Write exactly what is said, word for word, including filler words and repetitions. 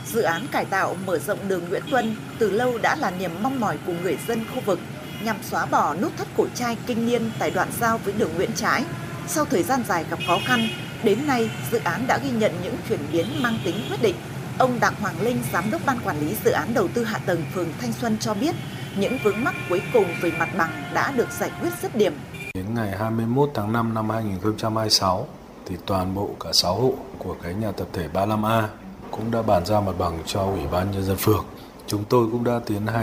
Dự án cải tạo mở rộng đường Nguyễn Tuân từ lâu đã là niềm mong mỏi của người dân khu vực nhằm xóa bỏ nút thắt cổ trai kinh niên tại đoạn giao với đường Nguyễn Trãi. Sau thời gian dài gặp khó khăn, đến nay dự án đã ghi nhận những chuyển biến mang tính quyết định. Ông Đặng Hoàng Linh, Giám đốc Ban Quản lý Dự án Đầu tư Hạ tầng phường Thanh Xuân cho biết, những vướng mắc cuối cùng về mặt bằng đã được giải quyết dứt điểm. Đến ngày hai mươi mốt tháng năm năm hai nghìn không trăm hai mươi sáu, thì toàn bộ cả sáu hộ của cái nhà tập thể ba mươi lăm A cũng đã bàn giao mặt bằng cho Ủy ban Nhân dân phường. Chúng tôi cũng đã tiến hành